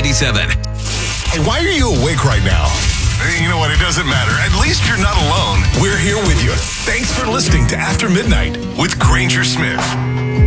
97. Hey, why are you awake right now? You know what? It doesn't matter. At least you're not alone. We're here with you. Thanks for listening to After Midnight with Granger Smith.